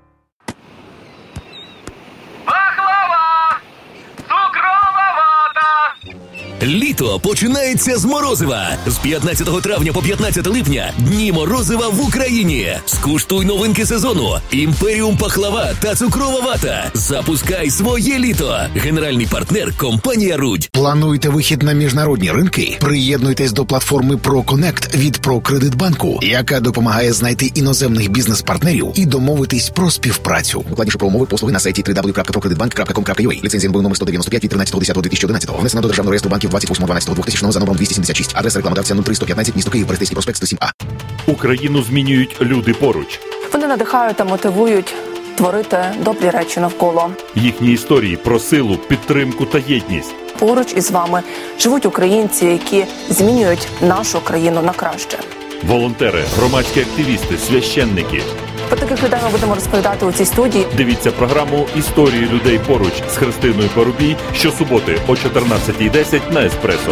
Літо починається з морозива. З 15 травня по 15 липня Дні морозива в Україні. Скуштуй новинки сезону. Імперіум пахлава та цукрова вата. Запускай своє літо. Генеральний партнер – компанія «Рудь». Плануєте вихід на міжнародні ринки? Приєднуйтесь до платформи ProConnect від ProCreditBank, яка допомагає знайти іноземних бізнес-партнерів і домовитись про співпрацю. Докладніше про умови послуги на сайті www.procreditbank.com.ua. Ліцензія номер 195 від 13.10.2011. Внесена до Державного реєстру банків 28.12.2000 за номером 276. Адреса рекламодавця 03115, місто Київ, Берестейський проспект 107А. Україну змінюють люди поруч. Вони надихають та мотивують творити добрі речі навколо. Їхні історії про силу, підтримку та єдність. Поруч із вами живуть українці, які змінюють нашу країну на краще. Волонтери, громадські активісти, священники. Про таких людей ми будемо розповідати у цій студії. Дивіться програму «Історії людей поруч» з Христиною Парубій щосуботи о 14:10 на Еспресо.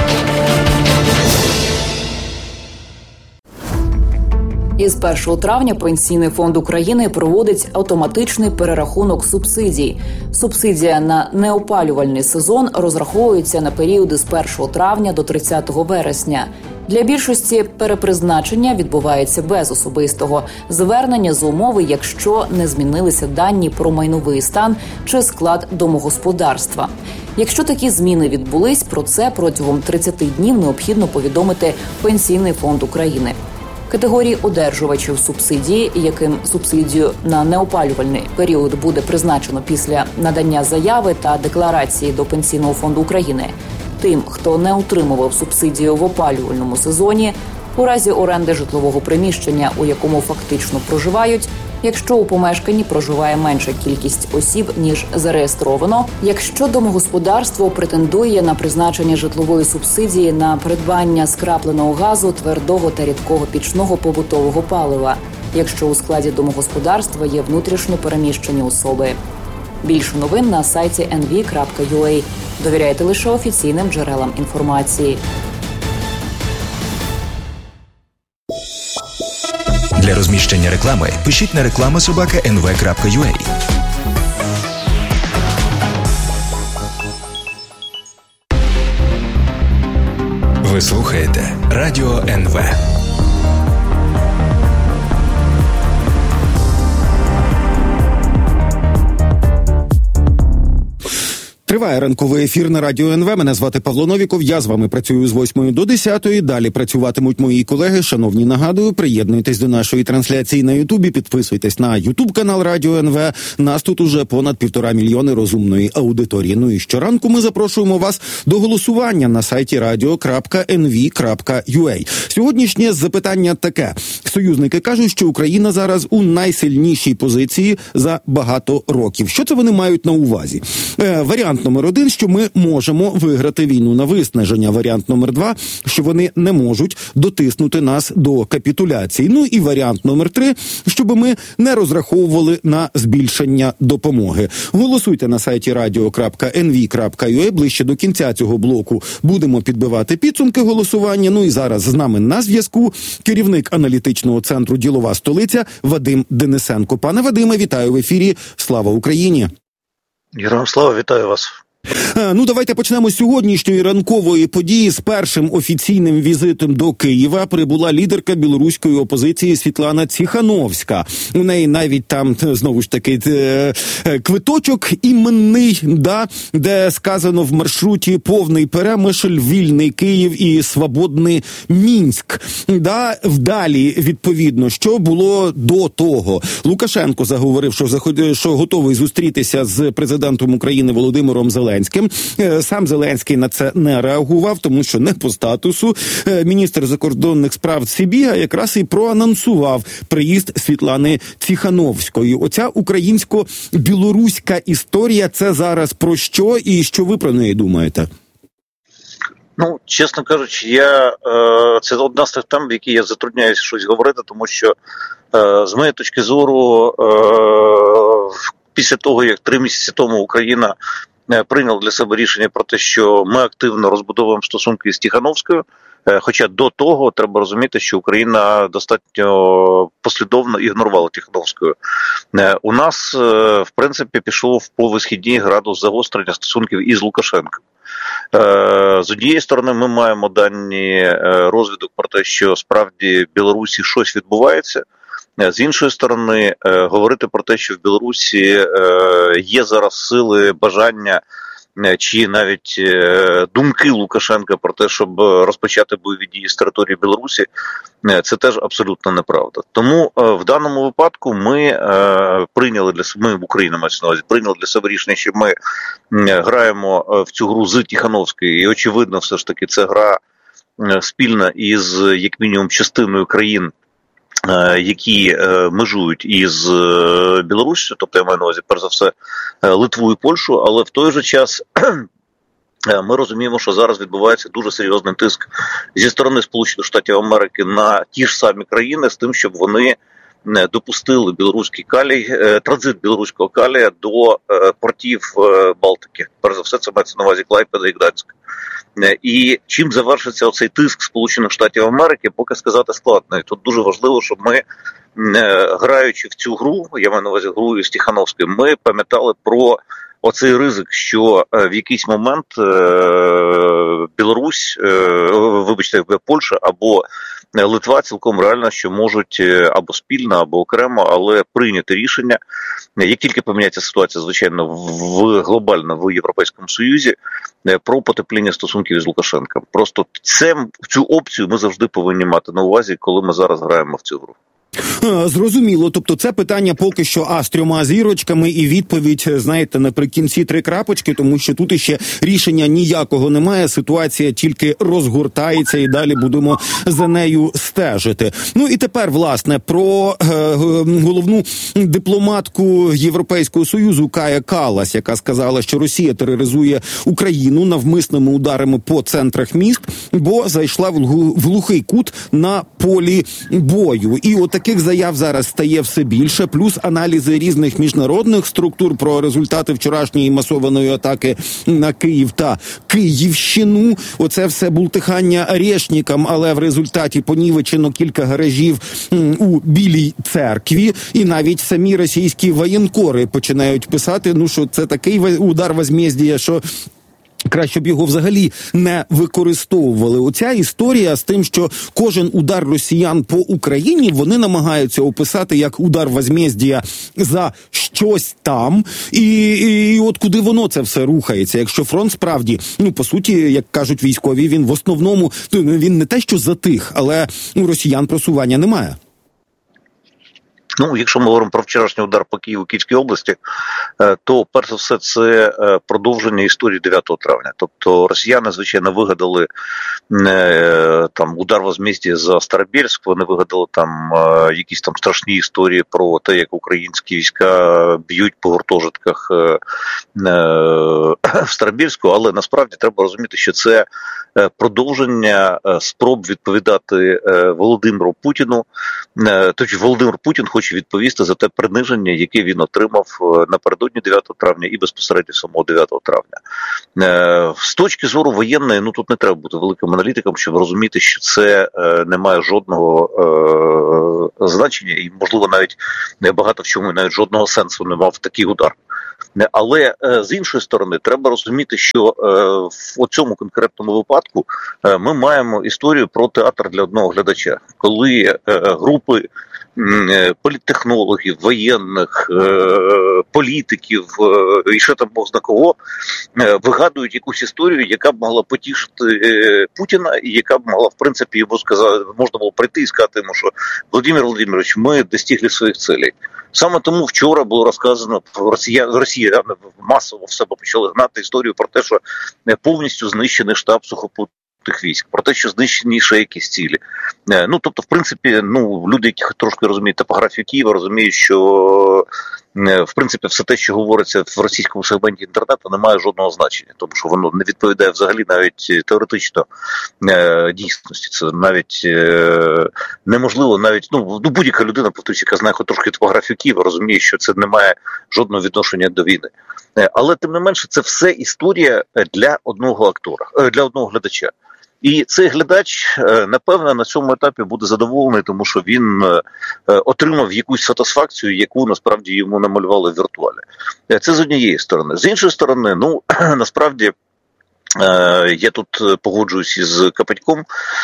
Із 1 травня Пенсійний фонд України проводить автоматичний перерахунок субсидій. Субсидія на неопалювальний сезон розраховується на періоди з 1 травня до 30 вересня. Для більшості перепризначення відбувається без особистого звернення за умови, якщо не змінилися дані про майновий стан чи склад домогосподарства. Якщо такі зміни відбулись, про це протягом 30 днів необхідно повідомити Пенсійний фонд України. категорії одержувачів субсидії, яким субсидію на неопалювальний період буде призначено після надання заяви та декларації до Пенсійного фонду України, тим, хто не отримував субсидію в опалювальному сезоні, у разі оренди житлового приміщення, у якому фактично проживають, якщо у помешканні проживає менша кількість осіб, ніж зареєстровано, якщо домогосподарство претендує на призначення житлової субсидії на придбання скрапленого газу, твердого та рідкого пічного побутового палива, якщо у складі домогосподарства є внутрішньо переміщені особи. Більше новин на сайті nv.ua. Довіряйте лише офіційним джерелам інформації. Для розміщення реклами пишіть на reklama@nv.ua. Ви слухаєте Радіо НВ. Триває ранковий ефір на Радіо НВ. Мене звати Павло Новіков. Я з вами працюю з 8 до 10. Далі працюватимуть мої колеги. Шановні, нагадую, приєднуйтесь до нашої трансляції на Ютубі, підписуйтесь на Ютуб-канал Радіо НВ. Нас тут уже понад 1,5 мільйони розумної аудиторії. Ну і щоранку ми запрошуємо вас до голосування на сайті radio.nv.ua. Сьогоднішнє запитання таке. Союзники кажуть, що Україна зараз у найсильнішій позиції за багато років. Що це вони мають на увазі? Варіант номер 1, що ми можемо виграти війну на виснаження. Варіант номер 2, що вони не можуть дотиснути нас до капітуляції. Ну і варіант номер 3, щоб ми не розраховували на збільшення допомоги. Голосуйте на сайті radio.nv.ua. Ближче до кінця цього блоку будемо підбивати підсумки голосування. Ну і зараз з нами на зв'язку керівник аналітичного центру «Ділова столиця» Вадим Денисенко. Пане Вадиме, вітаю в ефірі. Слава Україні! Героям слава, вітаю вас. Ну, давайте почнемо з сьогоднішньої ранкової події. З першим офіційним візитом до Києва прибула лідерка білоруської опозиції Світлана Ціхановська. У неї навіть там, знову ж таки, квиточок іменний, де сказано в маршруті «Повний Перемишль», «Вільний Київ» і «Свободний Мінськ». Вдалі, відповідно, що було до того. Лукашенко заговорив, що готовий зустрітися з президентом України Володимиром Зеленським. Сам Зеленський на це не реагував, тому що не по статусу. Міністр закордонних справ Сибіга якраз і проанонсував приїзд Світлани Ціхановської. Оця українсько-білоруська історія – це зараз про що і що ви про неї думаєте? Ну, чесно кажучи, це одна з тих тем, в якій я затрудняюся щось говорити, тому що, з моєї точки зору, після того, як 3 місяці тому Україна прийняв для себе рішення про те, що ми активно розбудовуємо стосунки з Тихановською, хоча до того треба розуміти, що Україна достатньо послідовно ігнорувала Тихановську. У нас, в принципі, пішов по висхідній градус загострення стосунків із Лукашенком. З однієї сторони, ми маємо дані розвідок про те, що справді в Білорусі щось відбувається. З іншої сторони, говорити про те, що в Білорусі є зараз сили, бажання чи навіть думки Лукашенка про те, щоб розпочати бойові дії з території Білорусі, це теж абсолютно неправда. Тому в даному випадку ми прийняли в Україні, прийняли для себе рішення, що ми граємо в цю гру з Тихановською, і очевидно все ж таки це гра спільна із як мінімум частиною країн, які межують із Білоруссю, тобто я маю на увазі, перш за все, Литву і Польщу, але в той же час ми розуміємо, що зараз відбувається дуже серйозний тиск зі сторони Сполучених Штатів Америки на ті ж самі країни з тим, щоб вони допустили білоруський калій, транзит білоруського калія до портів Балтики. Перш за все, це мається на увазі Клайпеда і Гданськ. І чим завершиться оцей тиск Сполучених Штатів Америки, поки сказати складно. І тут дуже важливо, щоб ми, граючи в цю гру, я маю на увазі гру із Тихановською, ми пам'ятали про оцей ризик, що в якийсь момент Білорусь, Польща або Литва цілком реально, що можуть або спільно, або окремо, але прийняти рішення, як тільки поміняється ситуація, звичайно, глобально в Європейському Союзі, про потепління стосунків з Лукашенком. Просто цю опцію ми завжди повинні мати на увазі, коли ми зараз граємо в цю гру. Зрозуміло, тобто це питання поки що з 3 зірочками і відповідь, знаєте, наприкінці 3 крапочки, тому що тут іще рішення ніякого немає, ситуація тільки розгортається і далі будемо за нею стежити. Ну і тепер, власне, про головну дипломатку Європейського Союзу Кая Каллас, яка сказала, що Росія тероризує Україну навмисними ударами по центрах міст, бо зайшла в глухий кут на полі бою. І от таких заяв зараз стає все більше, плюс аналізи різних міжнародних структур про результати вчорашньої масованої атаки на Київ та Київщину. Оце все бултихання Решнікам, але в результаті понівечено кілька гаражів у Білій церкві, і навіть самі російські воєнкори починають писати, що це такий удар возмездія, що краще б його взагалі не використовували. Оця історія з тим, що кожен удар росіян по Україні вони намагаються описати як удар возмездія за щось там. І от куди воно це все рухається? Якщо фронт справді, по суті, як кажуть військові, він в основному, він не те, що затих, але у росіян просування немає. Якщо ми говоримо про вчорашній удар по Києву, Київській області, то, перш за все, це продовження історії 9 травня. Тобто росіяни, звичайно, вигадали удар возмездія за Старобєльськ, вони вигадали якісь страшні історії про те, як українські війська б'ють по гуртожитках в Старобєльську, але насправді треба розуміти, що це продовження спроб відповідати Володимиру Путіну. Тобто Володимир Путін хоче відповісти за те приниження, яке він отримав напередодні 9 травня і безпосередньо самого 9 травня. З точки зору воєнної, тут не треба бути великим аналітиком, щоб розуміти, що це не має жодного значення і, можливо, навіть багато в чому навіть жодного сенсу не мав такий удар. Але з іншої сторони, треба розуміти, що в цьому конкретному випадку ми маємо історію про театр для одного глядача, коли групи політтехнологів, воєнних, політиків і ще там Бог зна кого вигадують якусь історію, яка б могла потішити Путіна і яка б могла, в принципі, йому сказати, можна було прийти і сказати йому, що Володимир Володимирович, ми достигли своїх цілей. Саме тому вчора було розказано, росіяни масово в себе почали гнати історію про те, що повністю знищений штаб сухопутних військ, про те, що знищені ще якісь цілі. Тобто, в принципі, люди, які трошки розуміють топографію Києва, розуміють, що в принципі все те, що говориться в російському сегменті інтернету, не має жодного значення, тому що воно не відповідає взагалі навіть теоретично дійсності. Це навіть неможливо, навіть будь-яка людина, повторюсь, яка знає хоч трошки топографію Києва, розуміє, що це не має жодного відношення до війни. Але тим не менше, це все історія для одного актора, для одного глядача. І цей глядач, напевно, на цьому етапі буде задоволений, тому що він отримав якусь сатисфакцію, яку насправді йому намалювали в віртуалі. Це з однієї сторони. З іншої сторони, насправді, я тут погоджуюсь із Копатьком,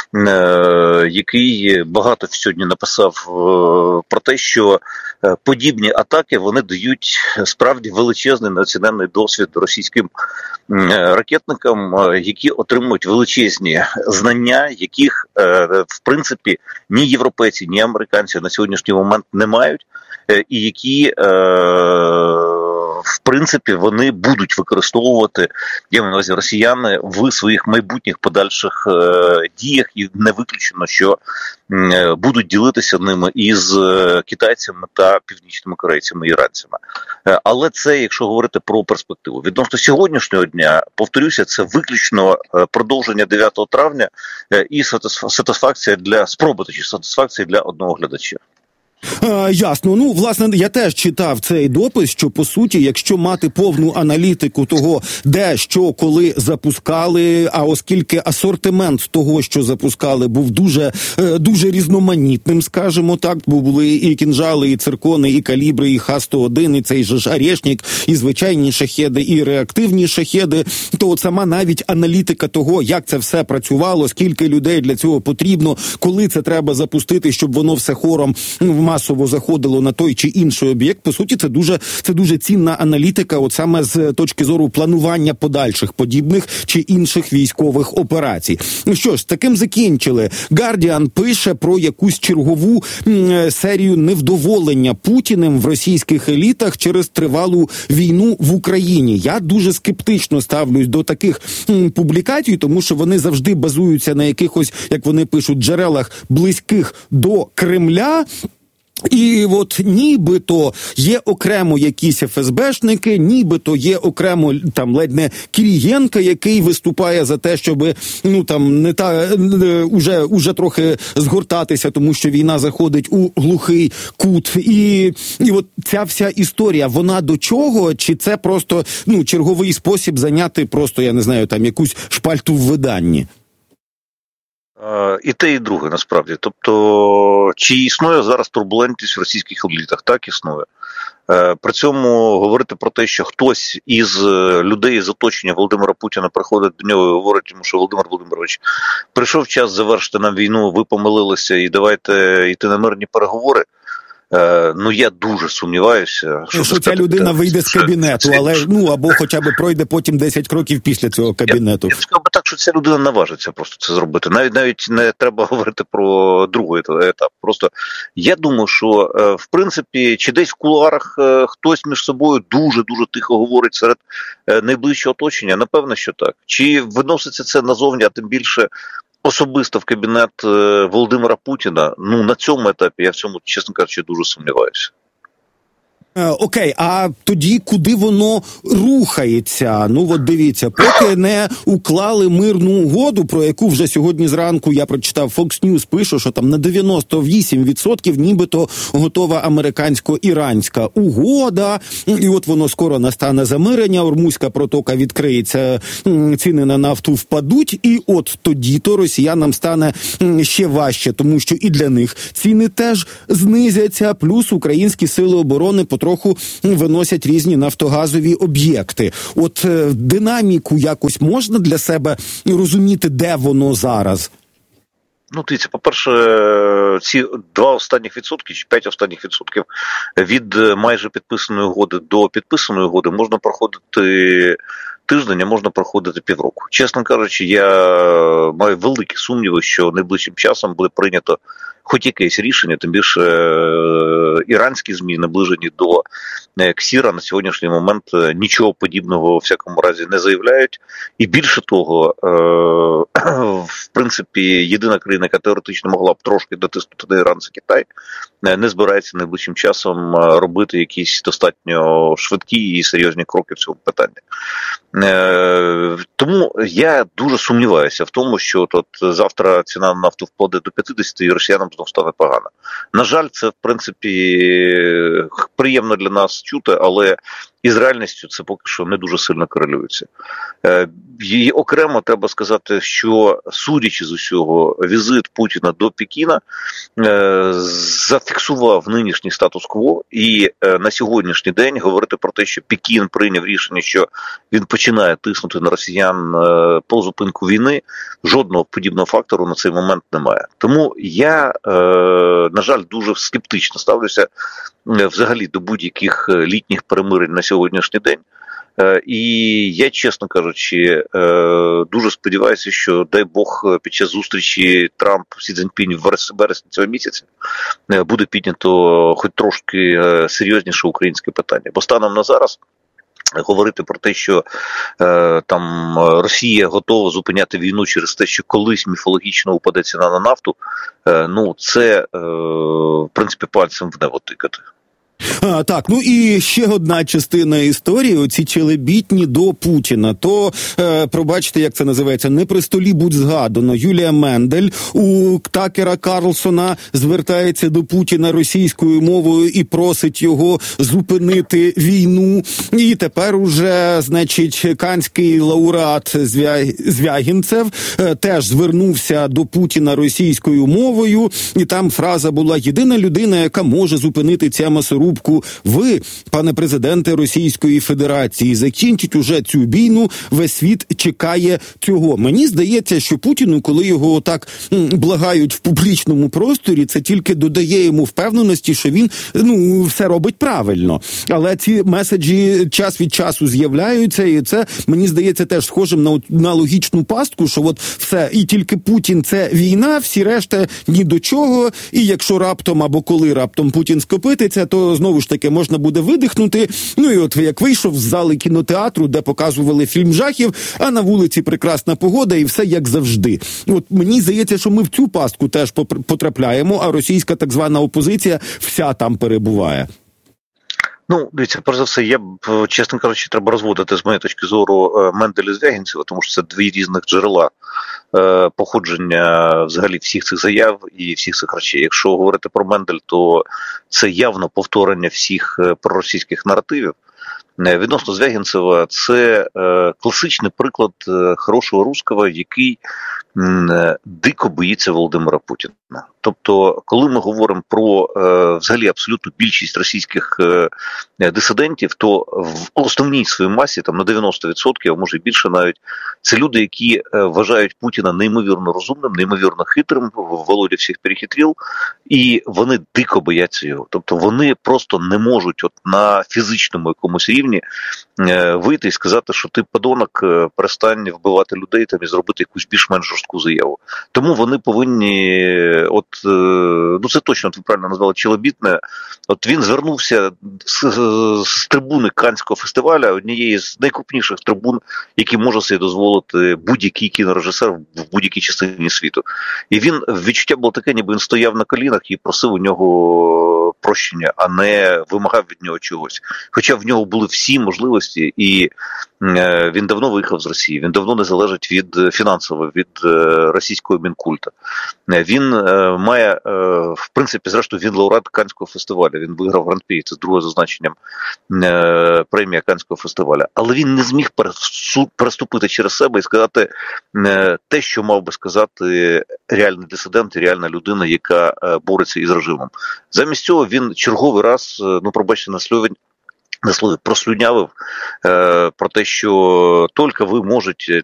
який багато сьогодні написав про те, що подібні атаки, вони дають справді величезний неоціненний досвід російським ракетникам, які отримують величезні знання, яких, в принципі, ні європейці, ні американці на сьогоднішній момент не мають, і які, в принципі, вони будуть використовувати, я маю на увазі, росіяни в своїх майбутніх подальших діях, і не виключено, що будуть ділитися ними із китайцями та північними корейцями, іранцями. Але це, якщо говорити про перспективу. Відносно сьогоднішнього дня, повторюся, це виключно продовження 9 травня і сатисфакція для одного глядача. Ясно. Ну, власне, я теж читав цей допис, що, по суті, якщо мати повну аналітику того, де, що, коли запускали, а оскільки асортимент того, що запускали, був дуже різноманітним, скажімо так, бо були і кінжали, і циркони, і калібри, і Х-101, і цей же ж Орешник, і звичайні шахеди, і реактивні шахеди, то от сама навіть аналітика того, як це все працювало, скільки людей для цього потрібно, коли це треба запустити, щоб воно все хором масово заходило на той чи інший об'єкт, по суті, це дуже цінна аналітика, от саме з точки зору планування подальших подібних чи інших військових операцій. Ну що ж, таким закінчили. Guardian пише про якусь чергову серію невдоволення Путіним в російських елітах через тривалу війну в Україні. Я дуже скептично ставлюсь до таких публікацій, тому що вони завжди базуються на якихось, як вони пишуть, джерелах близьких до Кремля. І от нібито є окремо якісь ФСБшники, нібито є окремо там ледь не Кирієнко, який виступає за те, щоб уже трохи згортатися, тому що війна заходить у глухий кут. І от ця вся історія, вона до чого? Чи це просто черговий спосіб зайняти просто, я не знаю, там якусь шпальту в виданні? І те, і друге, насправді. Тобто, чи існує зараз турбулентність в російських елітах? Так, існує. При цьому говорити про те, що хтось із людей з оточення Володимира Путіна приходить до нього і говорить йому, що Володимир Володимирович, прийшов час завершити нам війну, ви помилилися і давайте йти на мирні переговори. Я дуже сумніваюся, що ця людина вийде з кабінету, але або хоча б пройде потім 10 кроків після цього кабінету. Я скажу так, що ця людина наважиться просто це зробити. Навіть не треба говорити про другий етап. Просто я думаю, що в принципі, чи десь в кулуарах хтось між собою дуже-дуже тихо говорить серед найближчого оточення, напевно, що так. Чи виноситься це назовні, а тим більше особисто в кабінет Володимира Путіна, на цьому етапі я в цьому, чесно кажучи, дуже сумніваюся. Окей, а тоді куди воно рухається? От дивіться, поки не уклали мирну угоду, про яку вже сьогодні зранку я прочитав, Fox News пише, що там на 98% нібито готова американсько-іранська угода, і от воно скоро настане замирення, Ормузька протока відкриється, ціни на нафту впадуть, і от тоді-то росіянам стане ще важче, тому що і для них ціни теж знизяться, плюс українські сили оборони потроху виносять різні нафтогазові об'єкти. От динаміку якось можна для себе розуміти, де воно зараз? Дивіться, по-перше, ці 2 останніх відсотки, чи 5 останніх відсотків від майже підписаної угоди до підписаної угоди можна проходити тиждень, а можна проходити півроку. Чесно кажучи, я маю великі сумніви, що найближчим часом буде прийнято хоч якесь рішення, тим більше іранські ЗМІ, наближені до КСІРа, на сьогоднішній момент нічого подібного, у всякому разі, не заявляють. І більше того, в принципі, єдина країна, яка теоретично могла б трошки дотиснути на Іран, це Китай, не збирається найближчим часом робити якісь достатньо швидкі і серйозні кроки в цьому питанні. Тому я дуже сумніваюся в тому, що завтра ціна на нафту впаде до 50 і росіянам знов стане погано. На жаль, це в принципі приємно для нас чути, але із реальністю це поки що не дуже сильно корелюється. І окремо треба сказати, що судячи з усього, візит Путіна до Пекіна зафіксував нинішній статус-кво, і на сьогоднішній день говорити про те, що Пекін прийняв рішення, що він починає тиснути на росіян по зупинку війни, жодного подібного фактору на цей момент немає. Тому я, на жаль, дуже скептично ставлюся взагалі до будь-яких літніх перемирень на сьогоднішній день. І я, чесно кажучи, дуже сподіваюся, що, дай Бог, під час зустрічі Трамп-Сі Цзіньпінь в вересні цього місяця буде піднято хоч трошки серйозніше українське питання. Бо станом на зараз говорити про те, що там Росія готова зупиняти війну через те, що колись міфологічно упаде ціна на нафту, це, в принципі, пальцем в небо тикати. Так, ну і ще одна частина історії, оці челебітні до Путіна. То, пробачте, як це називається, не при столі будь згадано. Юлія Мендель у Такера Карлсона звертається до Путіна російською мовою і просить його зупинити війну. І тепер уже, значить, канський лауреат Звягінцев теж звернувся до Путіна російською мовою. І там фраза була: єдина людина, яка може зупинити цю м'ясорубку, ви, пане президенте Російської Федерації. Закінчіть уже цю війну, весь світ чекає цього. Мені здається, що Путіну, коли його так благають в публічному просторі, це тільки додає йому впевненості, що він, все робить правильно. Але ці меседжі час від часу з'являються, і це, мені здається, теж схожим на логічну пастку, що от все, і тільки Путін – це війна, всі решта ні до чого, і якщо раптом або коли раптом Путін скопититься, то знову ж таки можна буде видихнути. Ну і от як вийшов з зали кінотеатру, де показували фільм жахів, а на вулиці прекрасна погода і все як завжди. От мені здається, що ми в цю пастку теж потрапляємо, а російська так звана опозиція вся там перебуває. Ну, дивіться, перш за все, я б, чесно кажучи, треба розводити, з моєї точки зору, Менделя і Звягінцева, тому що це дві різних джерела походження взагалі всіх цих заяв і всіх цих речей. Якщо говорити про Мендель, то це явно повторення всіх проросійських наративів. Відносно Звягінцева, це класичний приклад хорошого русского, який дико боїться Володимира Путіна. Тобто, коли ми говоримо про взагалі абсолютну більшість російських дисидентів, то в основній своїй масі, там на 90%, а може і більше навіть, це люди, які вважають Путіна неймовірно розумним, неймовірно хитрим, Володя всіх перехитрив, і вони дико бояться його. Тобто вони просто не можуть от на фізичному якомусь рівні вийти і сказати, що ти, подонок, перестань вбивати людей там, і зробити якусь більш-менш жорстку заяву. Тому вони повинні, це точно, ви правильно назвали, челобітне. От він звернувся з трибуни Канського фестивалю, однієї з найкрупніших трибун, які може собі дозволити будь-який кінорежисер в будь-якій частині світу. І відчуття було таке, ніби він стояв на колінах і просив у нього прощення, а не вимагав від нього чогось. Хоча в нього були всі можливості, і він давно виїхав з Росії, він давно не залежить фінансово від російського Мінкульта. Він має, в принципі, зрештою, він лауреат Канського фестивалю, він виграв Гран-прі, це друге за значенням премія Канського фестивалю. Але він не зміг переступити через себе і сказати те, що мав би сказати реальний дисидент і реальна людина, яка бореться із режимом. Замість цього він черговий раз, пробачте на слові, прослюнявив про те, що тільки ви можете